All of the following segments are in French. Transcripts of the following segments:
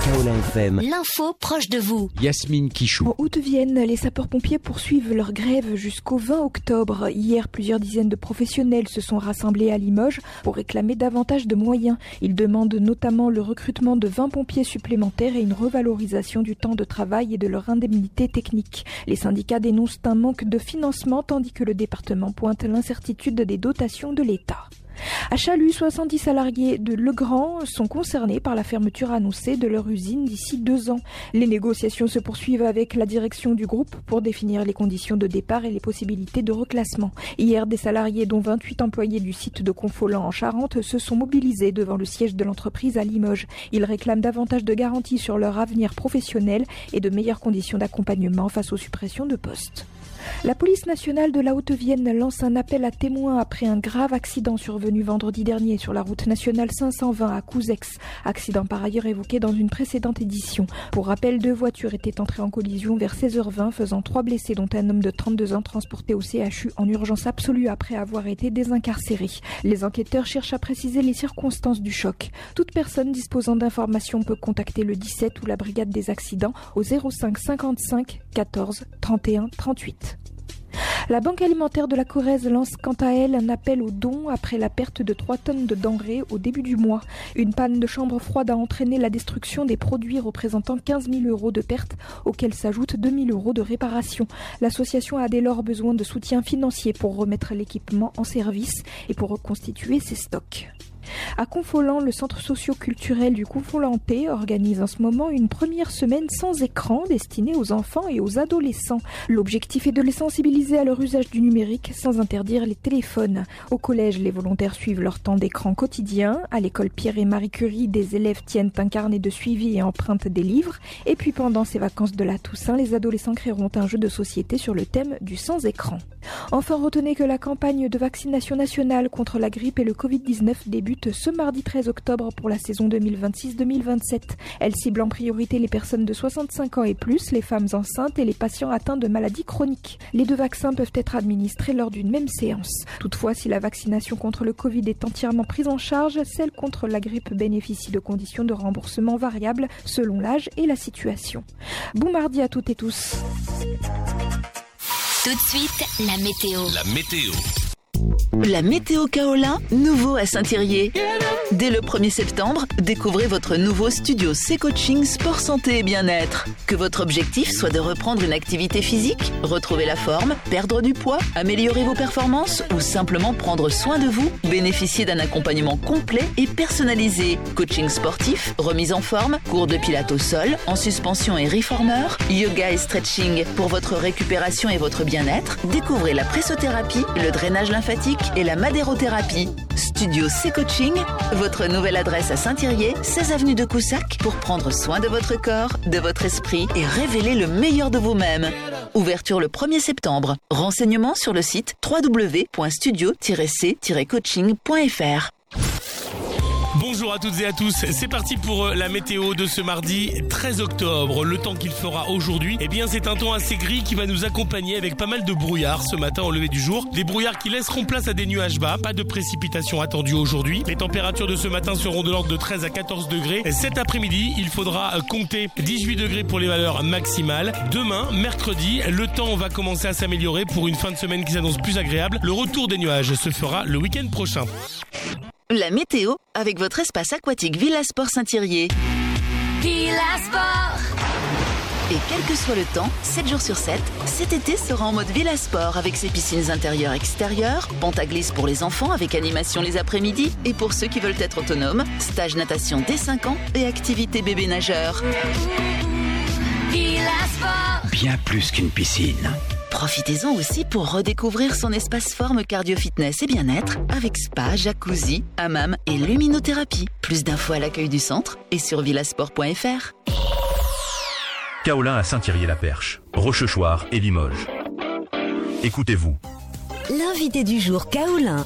Kaolin FM. L'info proche de vous. Yasmine Quichou. En Haute-Vienne, les sapeurs-pompiers poursuivent leur grève jusqu'au 20 octobre. Hier, plusieurs dizaines de professionnels se sont rassemblés à Limoges pour réclamer davantage de moyens. Ils demandent notamment le recrutement de 20 pompiers supplémentaires et une revalorisation du temps de travail et de leur indemnité technique. Les syndicats dénoncent un manque de financement tandis que le département pointe l'incertitude des dotations de l'État. À Chalut, 70 salariés de Legrand sont concernés par la fermeture annoncée de leur usine d'ici 2 ans. Les négociations se poursuivent avec la direction du groupe pour définir les conditions de départ et les possibilités de reclassement. Hier, des salariés, dont 28 employés du site de Confolens en Charente, se sont mobilisés devant le siège de l'entreprise à Limoges. Ils réclament davantage de garanties sur leur avenir professionnel et de meilleures conditions d'accompagnement face aux suppressions de postes. La police nationale de la Haute-Vienne lance un appel à témoins après un grave accident survenu vendredi dernier sur la route nationale 520 à Couzex. Accident par ailleurs évoqué dans une précédente édition. Pour rappel, 2 voitures étaient entrées en collision vers 16h20, faisant 3 blessés, dont un homme de 32 ans transporté au CHU en urgence absolue après avoir été désincarcéré. Les enquêteurs cherchent à préciser les circonstances du choc. Toute personne disposant d'informations peut contacter le 17 ou la brigade des accidents au 05 55 14 31 38. La Banque alimentaire de la Corrèze lance quant à elle un appel aux dons après la perte de 3 tonnes de denrées au début du mois. Une panne de chambre froide a entraîné la destruction des produits représentant 15 000 € de pertes, auxquels s'ajoutent 2 000 € de réparation. L'association a dès lors besoin de soutien financier pour remettre l'équipement en service et pour reconstituer ses stocks. À Confolens, le centre socio-culturel du Confolentais organise en ce moment une première semaine sans écran destinée aux enfants et aux adolescents. L'objectif est de les sensibiliser à leur usage du numérique sans interdire les téléphones. Au collège, les volontaires suivent leur temps d'écran quotidien. À l'école Pierre et Marie Curie, des élèves tiennent un carnet de suivi et empruntent des livres. Et puis pendant ces vacances de la Toussaint, les adolescents créeront un jeu de société sur le thème du sans-écran. Enfin, retenez que la campagne de vaccination nationale contre la grippe et le Covid-19 débute ce mardi 13 octobre pour la saison 2026-2027. Elle cible en priorité les personnes de 65 ans et plus, les femmes enceintes et les patients atteints de maladies chroniques. Les 2 vaccins peuvent être administrés lors d'une même séance. Toutefois, si la vaccination contre le Covid est entièrement prise en charge, celle contre la grippe bénéficie de conditions de remboursement variables selon l'âge et la situation. Bon mardi à toutes et tous. Tout de suite, la météo. La météo. La météo Kaolin, nouveau à Saint-Thirier. Dès le 1er septembre, découvrez votre nouveau studio C-Coaching Sport Santé et Bien-être. Que votre objectif soit de reprendre une activité physique, retrouver la forme, perdre du poids, améliorer vos performances ou simplement prendre soin de vous, bénéficiez d'un accompagnement complet et personnalisé. Coaching sportif, remise en forme, cours de pilates au sol, en suspension et reformer, yoga et stretching pour votre récupération et votre bien-être. Découvrez la pressothérapie, le drainage lymphatique et la madérothérapie. Studio C-Coaching, votre nouvelle adresse à Saint-Thirier, 16 avenue de Coussac, pour prendre soin de votre corps, de votre esprit et révéler le meilleur de vous-même. Ouverture le 1er septembre. Renseignements sur le site www.studio-c-coaching.fr. Bonjour à toutes et à tous, c'est parti pour la météo de ce mardi 13 octobre. Le temps qu'il fera aujourd'hui, eh bien c'est un temps assez gris qui va nous accompagner avec pas mal de brouillard ce matin au lever du jour. Des brouillards qui laisseront place à des nuages bas, pas de précipitations attendues aujourd'hui. Les températures de ce matin seront de l'ordre de 13 à 14 degrés. Cet après-midi, il faudra compter 18 degrés pour les valeurs maximales. Demain, mercredi, le temps va commencer à s'améliorer pour une fin de semaine qui s'annonce plus agréable. Le retour des nuages se fera le week-end prochain. La météo avec votre espace aquatique Villa Sport Saint-Thirier. Villa Sport. Et quel que soit le temps, 7 jours sur 7, cet été sera en mode Villa Sport avec ses piscines intérieures extérieures, pente à glisse pour les enfants avec animation les après-midi et pour ceux qui veulent être autonomes, stage natation dès 5 ans et activité bébé nageur. Villa Sport. Bien plus qu'une piscine. Profitez-en aussi pour redécouvrir son espace forme cardio-fitness et bien-être avec spa, jacuzzi, hammam et luminothérapie. Plus d'infos à l'accueil du centre et sur villasport.fr. Kaolin à Saint-Thirier-la-Perche, Rochechouart et Limoges. Écoutez-vous. L'invité du jour Kaolin.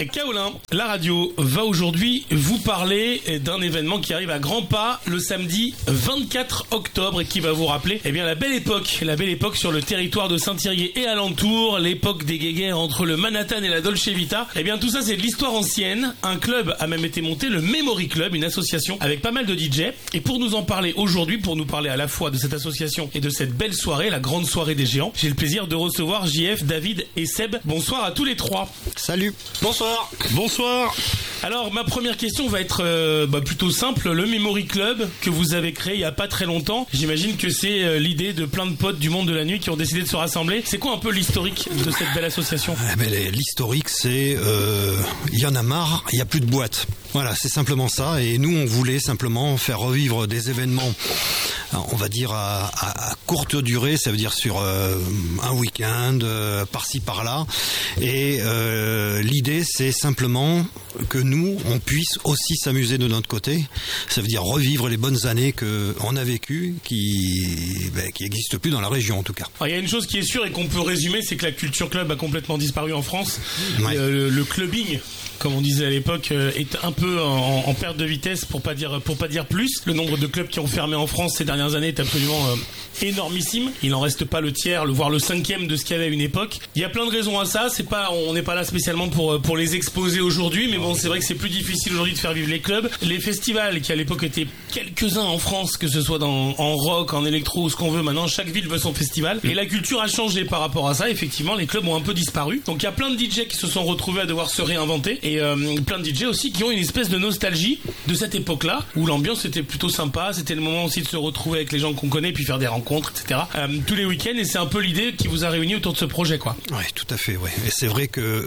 Et Kaolin, la radio, va aujourd'hui vous parler d'un événement qui arrive à grands pas le samedi 24 octobre et qui va vous rappeler la belle époque sur le territoire de Saint-Thirier et alentour, l'époque des guéguerres entre le Manhattan et la Dolce Vita. Tout ça c'est de l'histoire ancienne. Un club a même été monté, le Memory Club, une association avec pas mal de DJ. Et pour nous en parler aujourd'hui, pour nous parler à la fois de cette association et de cette belle soirée, la grande soirée des géants, j'ai le plaisir de recevoir JF, David et Seb. Bonsoir à tous les trois. Salut. Bonsoir. Bonsoir. Alors ma première question va être plutôt simple. Le Memory Club que vous avez créé il y a pas très longtemps, j'imagine que c'est l'idée de plein de potes du monde de la nuit qui ont décidé de se rassembler. C'est quoi un peu l'historique de cette belle association ? L'historique c'est il y en a marre, il y a plus de boîtes. Voilà, c'est simplement ça. Et nous, on voulait simplement faire revivre des événements, on va dire à courte durée, ça veut dire sur un week-end, par-ci par-là. Et l'idée, c'est simplement que nous, on puisse aussi s'amuser de notre côté. Ça veut dire revivre les bonnes années qu'on a vécues, qui n'existent plus dans la région en tout cas. Alors, il y a une chose qui est sûre et qu'on peut résumer, c'est que la culture club a complètement disparu en France. Ouais. Le clubbing, comme on disait à l'époque, est un peu en perte de vitesse, pour pas dire plus. Le nombre de clubs qui ont fermé en France ces dernières années est absolument énormissime. Il en reste pas le tiers, voire le cinquième de ce qu'il y avait à une époque. Il y a plein de raisons à ça. On n'est pas là spécialement pour les exposer aujourd'hui, mais bon, c'est vrai que c'est plus difficile aujourd'hui de faire vivre les clubs. Les festivals, qui à l'époque étaient quelques-uns en France, que ce soit en rock, en électro, ce qu'on veut. Maintenant, chaque ville veut son festival. Et la culture a changé par rapport à ça. Effectivement, les clubs ont un peu disparu. Donc il y a plein de DJ qui se sont retrouvés à devoir se réinventer. Et plein de DJ aussi qui ont une espèce de nostalgie de cette époque-là, où l'ambiance était plutôt sympa. C'était le moment aussi de se retrouver avec les gens qu'on connaît, puis faire des rencontres, etc. Tous les week-ends, et c'est un peu l'idée qui vous a réunis autour de ce projet, quoi. Ouais, tout à fait, ouais. Et c'est vrai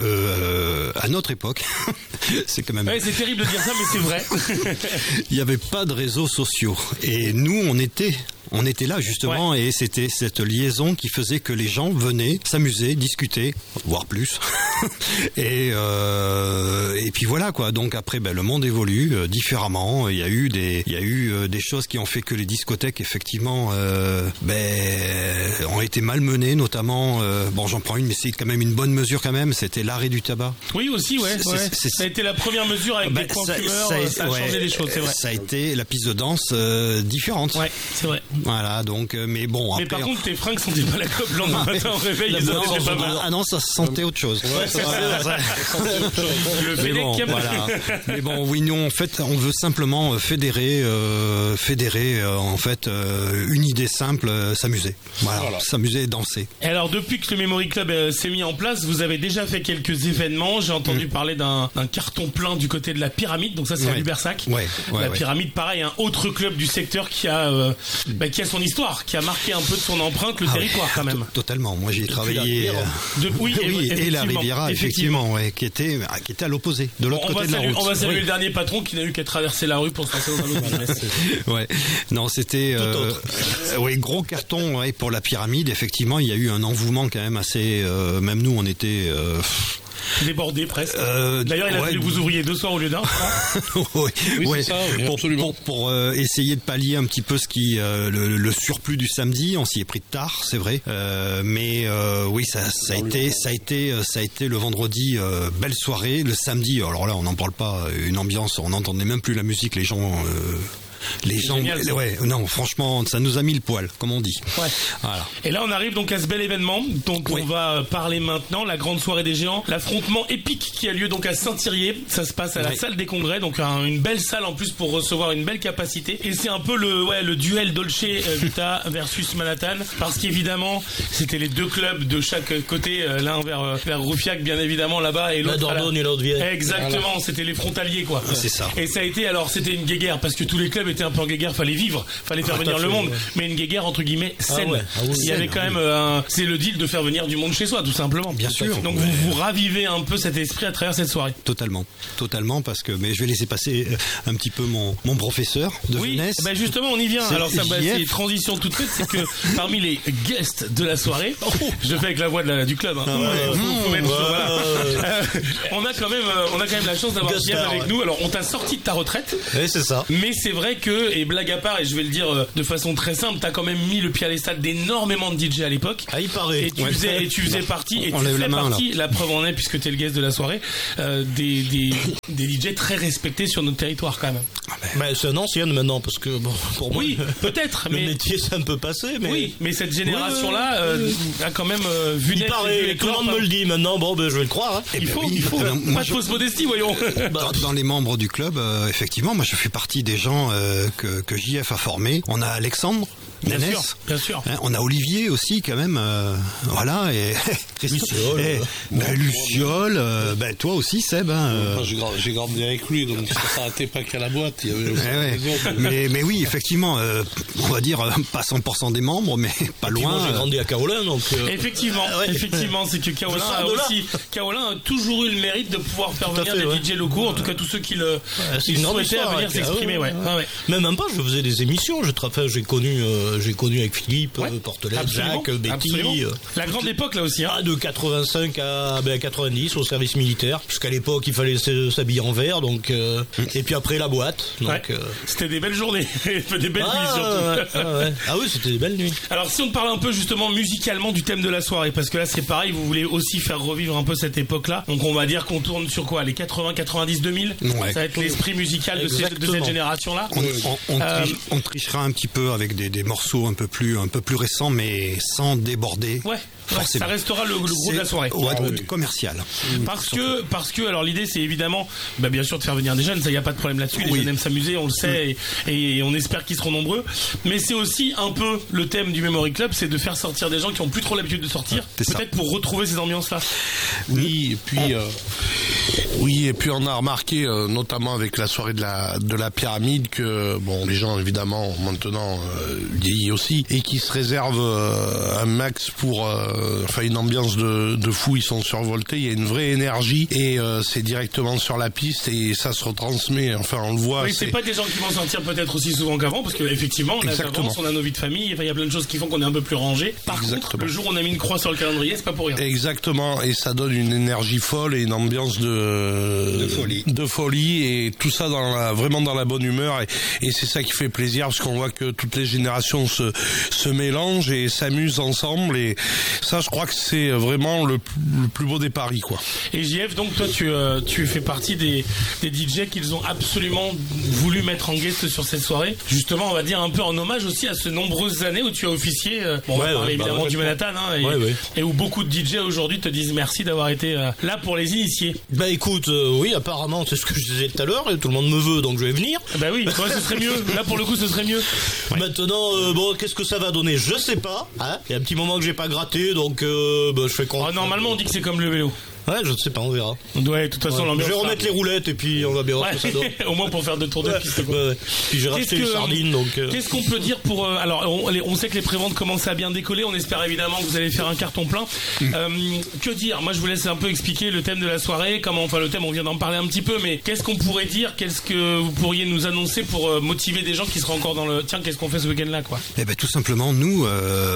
que à notre époque, c'est quand même... Ouais, c'est terrible de dire ça, mais c'est vrai. Il n'y avait pas de réseaux sociaux. Et nous, on était là justement, ouais. Et c'était cette liaison qui faisait que les gens venaient s'amuser, discuter, voire plus. Et puis voilà quoi. Donc après, le monde évolue différemment. Il y a eu des choses qui ont fait que les discothèques effectivement ont été malmenées, notamment. J'en prends une, mais c'est quand même une bonne mesure quand même. C'était l'arrêt du tabac. Oui aussi, ouais. Ça a été la première mesure avec des points fumeurs. Ça a changé les choses, c'est vrai. Ça a été la piste de danse différente. Ouais, c'est vrai. Voilà, donc, mais bon. Mais après, par contre, tes fringues sentaient pas la clope le lendemain matin au réveil, ils étaient pas mal. Ah non, ça sentait autre chose. Ouais, c'est ça. Mais bon, voilà. Mais bon, oui, nous, en fait, on veut simplement fédérer, en fait, une idée simple, s'amuser. Voilà. S'amuser et danser. Et alors, depuis que le Memory Club s'est mis en place, vous avez déjà fait quelques événements. J'ai entendu parler d'un carton plein du côté de la Pyramide, donc ça, c'est à Lubersac. La Pyramide, pareil, un autre club du secteur qui a son histoire, qui a marqué un peu de son empreinte le territoire quand même. Totalement. Moi, j'y ai travaillé. Et la Riviera, effectivement, qui était à l'opposé, de l'autre côté de la route. On va saluer le dernier patron qui n'a eu qu'à traverser la rue pour se passer dans un autre business. Ouais. Non, c'était gros carton pour la Pyramide. Effectivement, il y a eu un envouement quand même assez. Même nous, on était. Débordé presque. D'ailleurs, il a fallu que vous ouvriez 2 soirs au lieu d'un. Oui, c'est ça, absolument. Pour essayer de pallier un petit peu le surplus du samedi, on s'y est pris de tard, c'est vrai. Mais ça a été le vendredi belle soirée, le samedi. Alors là, on n'en parle pas. Une ambiance, on n'entendait même plus la musique, les gens. Non, franchement, ça nous a mis le poil, comme on dit. Ouais. Voilà. Et là, on arrive donc à ce bel événement dont on va parler maintenant, la grande soirée des géants, l'affrontement épique qui a lieu donc à Saint-Thirier. Ça se passe à la salle des congrès, donc une belle salle en plus pour recevoir une belle capacité. Et c'est un peu le duel Dolce Vita versus Manhattan, parce qu'évidemment, c'était les deux clubs de chaque côté, l'un vers Roufiac, bien évidemment là-bas, et l'autre. La Dordogne et l'autre Vienne. Exactement, voilà. C'était les frontaliers, quoi. C'est ça. Et ça a été, c'était une guéguerre, parce que tous les clubs étaient un peu en guéguerre, fallait vivre, fallait faire venir le monde, mais une guéguerre entre guillemets saine. Il y avait quand même c'est le deal de faire venir du monde chez soi, tout simplement. Bien sûr. Donc vous ravivez un peu cet esprit à travers cette soirée. Totalement, parce que je vais laisser passer un petit peu mon professeur de jeunesse. Justement, on y vient. Alors ça, c'est une transition toute faite, c'est que parmi les guests de la soirée, je fais avec la voix du club. On a quand même la chance d'avoir Pierre avec nous. Alors on t'a sorti de ta retraite. Oui, c'est ça. Mais c'est vrai que, et blague à part, et je vais le dire de façon très simple, t'as quand même mis le pied à l'éstrade d'énormément de DJ à l'époque. Ah, il paraît. Et tu faisais partie, et on tu lève fais la main, partie, la preuve en est, puisque t'es le guest de la soirée, des DJ très respectés sur notre territoire quand même. Mais c'est un ancien maintenant, parce que bon, pour moi, Oui, peut-être, le mais métier c'est un peu passé, mais oui, mais cette génération-là a quand même vu il naître. paraît, tout le monde me le dit maintenant. Bon, ben je vais le croire. Hein. Il faut. Moi, Pas de fausse modestie, voyons. Dans les membres du club, effectivement, moi je fais partie des gens que JF a formés. On a Alexandre, Nénès, Bien sûr. hein, on a Olivier aussi quand même, voilà, et Luciole, Luciole, toi aussi Seb. Moi, j'ai grandi avec lui, donc ça s'arrêtait pas qu'à la boîte. Il y avait mais oui, effectivement, on va dire pas 100% des membres, mais pas loin. Moi, j'ai grandi à Kaolin, donc. Effectivement, c'est que Kaolin a toujours eu le mérite de pouvoir faire Tout à venir fait, des DJ locaux, en tout cas tous ceux qui le souhaitaient à venir s'exprimer. Même pas, je faisais des émissions. J'ai connu avec Philippe, Portelette, Jacques, Betty. La grande époque là aussi. Hein. De 85 à 90 au service militaire, puisqu'à l'époque il fallait s'habiller en vert, donc et puis après la boîte. Donc, c'était des belles journées, des belles nuits surtout. Ah oui, c'était des belles nuits. Alors si on parle un peu justement musicalement du thème de la soirée, parce que là c'est pareil, vous voulez aussi faire revivre un peu cette époque-là. Donc on va dire qu'on tourne sur quoi, les 80, 90, 2000. Ouais. Ça va être l'esprit musical de cette génération-là. On trichera un petit peu avec des morceaux un peu plus récents, mais sans déborder. Ouais, ça restera le gros de la soirée. Commercial. Parce que alors l'idée c'est évidemment bien sûr de faire venir des jeunes, ça y a pas de problème là-dessus, les jeunes aiment s'amuser, on le sait, et on espère qu'ils seront nombreux, mais c'est aussi un peu le thème du Memory Club, c'est de faire sortir des gens qui ont plus trop l'habitude de sortir, peut-être pour retrouver ces ambiances-là. Oui, et puis on a remarqué notamment avec la soirée de la pyramide que les gens évidemment maintenant vieillissent aussi et qui se réservent un max pour une ambiance de fou, ils sont survoltés, il y a une vraie énergie et c'est directement sur la piste et ça se retransmet, on le voit. Oui, c'est pas des gens qui vont sortir peut-être aussi souvent qu'avant, parce qu'effectivement on a nos vies de famille, il y a plein de choses qui font qu'on est un peu plus rangé. Par contre, le jour où on a mis une croix sur le calendrier, c'est pas pour rien. Exactement, et ça donne une énergie folle et une ambiance de folie et tout ça vraiment dans la bonne humeur et c'est ça qui fait plaisir parce qu'on voit que toutes les générations se mélangent et s'amusent ensemble et ça je crois que c'est vraiment le plus beau des paris, quoi. Et JF, donc toi tu fais partie des DJ qu'ils ont absolument voulu mettre en guest sur cette soirée, justement on va dire un peu en hommage aussi à ces nombreuses années où tu as officié, on va parler évidemment du Manhattan et où beaucoup de DJ aujourd'hui te disent merci d'avoir été là pour les initier. Écoute, oui, apparemment c'est ce que je disais tout à l'heure et tout le monde me veut, donc je vais venir. Oui, ce serait mieux, là pour le coup ce serait mieux. Maintenant qu'est-ce que ça va donner, je sais pas, il y a un petit moment que j'ai pas gratté, donc je fais con. Normalement on dit que c'est comme le vélo. Ouais, je ne sais pas, on verra. Ouais, de toute façon, l'ambiance. Je vais remettre les roulettes et puis on va bien voir ce que ça donne. Au moins pour faire 2 tours de piste. Puis j'ai racheté les sardines, donc. Qu'est-ce qu'on peut dire pour alors on sait que les préventes commencent à bien décoller. On espère évidemment que vous allez faire un carton plein. Que dire? Moi, je vous laisse un peu expliquer le thème de la soirée. Le thème, on vient d'en parler un petit peu, mais qu'est-ce qu'on pourrait dire? Qu'est-ce que vous pourriez nous annoncer pour motiver des gens qui seraient encore dans le tiens? Qu'est-ce qu'on fait ce week-end-là, quoi? Tout simplement, nous,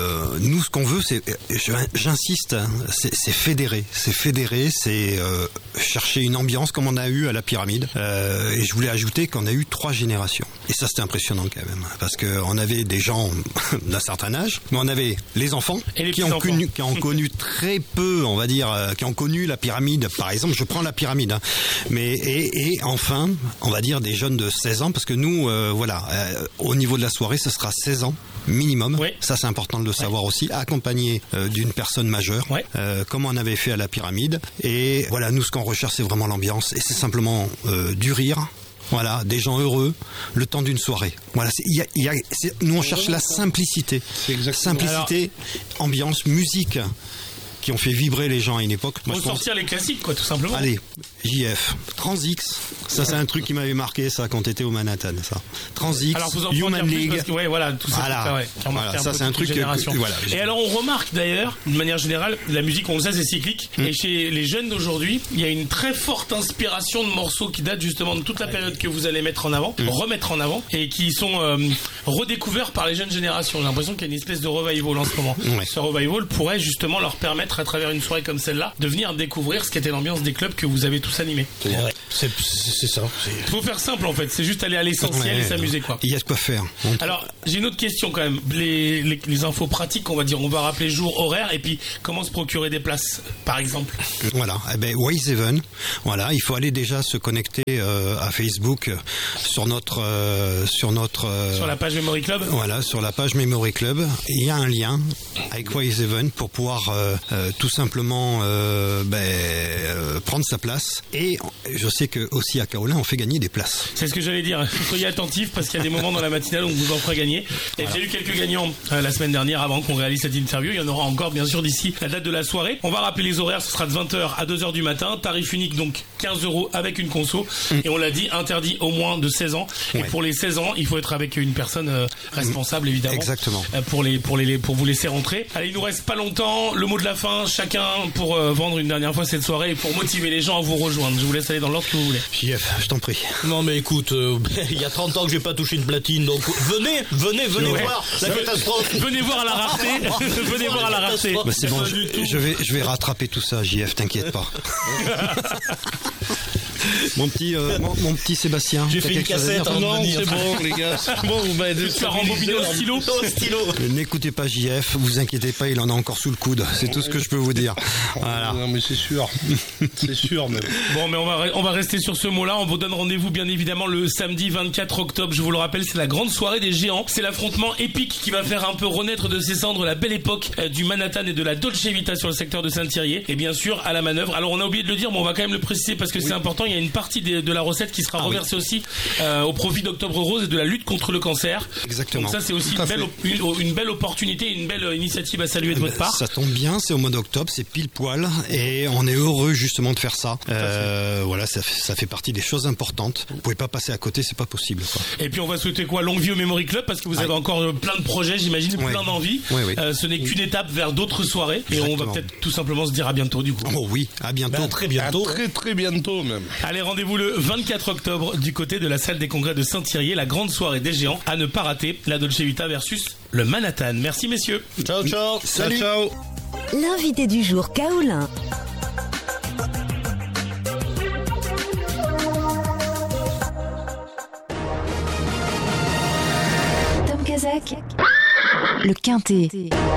ce qu'on veut, c'est, j'insiste, c'est fédérer. C'est fédérer, c'est chercher une ambiance comme on a eu à la pyramide. Et je voulais ajouter qu'on a eu 3 générations. Et ça, c'était impressionnant quand même, parce que on avait des gens d'un certain âge, mais on avait les enfants qui ont connu très peu, on va dire, qui ont connu la pyramide. Par exemple, je prends la pyramide, mais et enfin, on va dire des jeunes de 16 ans, parce que nous, au niveau de la soirée, ce sera 16 ans minimum. Oui. Ça, c'est important de le savoir aussi, accompagné d'une personne majeure, comme on avait fait à la pyramide. Et voilà, nous, ce qu'on recherche, c'est vraiment l'ambiance, et c'est simplement du rire. Voilà, des gens heureux, le temps d'une soirée. Voilà, nous on cherche la simplicité. Simplicité, ambiance, musique qui ont fait vibrer les gens à une époque. Pour sortir les classiques, quoi, tout simplement. Allez, JF, Transix, ça c'est un truc qui m'avait marqué, ça, quand t'étais au Manhattan, ça. Transix, Human League. Tout ça. Ça c'est un truc que, Et alors on remarque d'ailleurs, de manière générale, la musique, on le sait, c'est cyclique. Et chez les jeunes d'aujourd'hui, il y a une très forte inspiration de morceaux qui datent justement de toute la période que vous allez mettre en avant, remettre en avant, et qui sont redécouverts par les jeunes générations. J'ai l'impression qu'il y a une espèce de revival en ce moment. Ce revival pourrait justement leur permettre, à travers une soirée comme celle-là, de venir découvrir ce qu'était l'ambiance des clubs que vous avez tous animés. C'est ça. Faut faire simple en fait, c'est juste aller à l'essentiel et s'amuser quoi. Il y a de quoi faire. Alors, j'ai une autre question quand même. Les infos pratiques, on va dire, on va rappeler jour, horaire, et puis comment se procurer des places, par exemple. Voilà, Wise Even. Voilà, il faut aller déjà se connecter à Facebook sur la page Memory Club. Voilà, sur la page Memory Club, il y a un lien avec Wise Even pour pouvoir tout simplement prendre sa place. Et je sais que aussi à Kaolin, on fait gagner des places. C'est ce que j'allais dire. Soyez attentifs parce qu'il y a des moments dans la matinale où on vous en fera gagner. Et j'ai eu quelques gagnants la semaine dernière avant qu'on réalise cette interview. Il y en aura encore bien sûr d'ici la date de la soirée. On va rappeler les horaires. Ce sera de 20h à 2h du matin. Tarif unique donc 15 € avec une conso. Et on l'a dit, interdit au moins de 16 ans. Et pour les 16 ans, il faut être avec une personne responsable évidemment. Exactement. Pour vous laisser rentrer. Allez, il nous reste pas longtemps. Le mot de la fin, chacun pour vendre une dernière fois cette soirée et pour motiver les gens à vous rejoindre. Je vous laisse aller dans l'ordre que vous voulez. JF, je t'en prie. Non mais écoute, il y a 30 ans que j'ai pas touché une platine, donc venez voir la catastrophe. Venez voir à la rareté. Venez voir à la rareté. Bah c'est bon, je vais rattraper tout ça, JF, t'inquiète pas. Mon petit Sébastien. J'ai fait une cassette en non, c'est bon les gars. C'est bon, vous m'avez dit. stylo. N'écoutez pas JF, vous inquiétez pas, il en a encore sous le coude. C'est tout ce que je peux vous dire. Voilà. Non mais c'est sûr. C'est sûr même. Bon mais on va rester sur ce mot-là. On vous donne rendez-vous bien évidemment le samedi 24 octobre. Je vous le rappelle, c'est la grande soirée des géants. C'est l'affrontement épique qui va faire un peu renaître de ses cendres la belle époque du Manhattan et de la Dolce Vita sur le secteur de Saint-Thierry. Et bien sûr à la manœuvre. Alors on a oublié de le dire, mais on va quand même le préciser parce que c'est important. Il y a une partie de la recette qui sera reversée aussi au profit d'Octobre Rose et de la lutte contre le cancer. Exactement. Donc ça c'est aussi une belle opportunité, une belle initiative à saluer de votre part. Ça tombe bien, c'est au mois d'octobre, c'est pile poil et on est heureux justement de faire ça. Voilà, ça fait partie des choses importantes. Vous pouvez pas passer à côté, c'est pas possible quoi. Et puis on va souhaiter longue vie au Memory Club parce que vous avez encore plein de projets, j'imagine, plein d'envies. Oui. Ce n'est qu'une étape vers d'autres soirées. Exactement. Et on va peut-être tout simplement se dire à bientôt du coup. Oh oui, à bientôt. Très bientôt. Très bientôt même. Allez, rendez-vous le 24 octobre du côté de la salle des congrès de Saint-Thierry, la grande soirée des géants à ne pas rater, la Dolce Vita versus le Manhattan. Merci messieurs. Ciao. Salut. Ciao. L'invité du jour, Kaolin. Tom Kazak, le Quintet.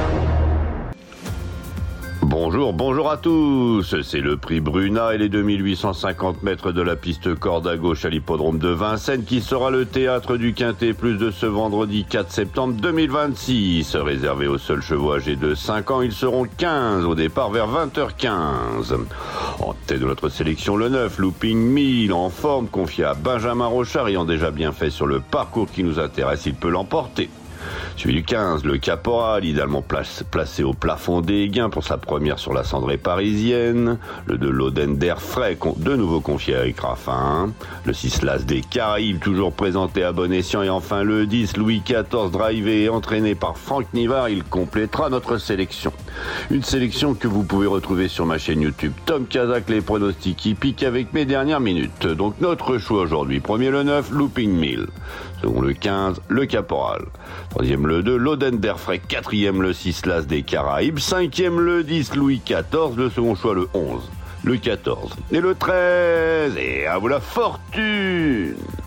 Bonjour à tous, c'est le prix Bruna et les 2850 mètres de la piste corde à gauche à l'hippodrome de Vincennes qui sera le théâtre du Quintet Plus de ce vendredi 4 septembre 2026. Réservé aux seuls chevaux âgés de 5 ans, ils seront 15 au départ vers 20h15. En tête de notre sélection, le 9, Looping 1000, en forme, confié à Benjamin Rochard, ayant déjà bien fait sur le parcours qui nous intéresse, il peut l'emporter. Suivi du 15, le Caporal, idéalement placé au plafond des gains pour sa première sur la cendrée parisienne. Le 2, l'Oden d'Air Frais, de nouveau confié à Eric Raffin. Le 6, l'As des Caraïbes, toujours présenté à bon escient. Et enfin le 10, Louis XIV, drivé et entraîné par Franck Nivard, il complétera notre sélection. Une sélection que vous pouvez retrouver sur ma chaîne YouTube Tom Kazak, les pronostics hippiques avec mes dernières minutes. Donc notre choix aujourd'hui, premier le 9, Looping 1000. Second le 15, le Caporal. Troisième le 2, l'Oden d'Air Frais. Quatrième le 6, l'As des Caraïbes. Cinquième le 10, Louis XIV. Le second choix le 11, le 14 et le 13. Et à vous la fortune!